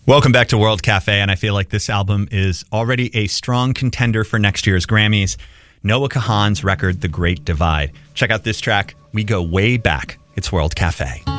Welcome back to World Cafe, and I feel like this album is already a strong contender for next year's Grammys. Noah Kahan's record, The Great Divide. Check out this track. We go way back. It's World Cafe.